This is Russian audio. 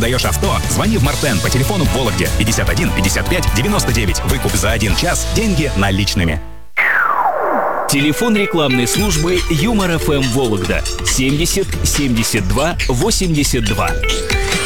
продаешь авто, звони в Мартен по телефону в Вологде 51 55 99. Выкуп за 1 час, деньги наличными. Телефон рекламной службы Юмор ФМ Вологда 70 72 82.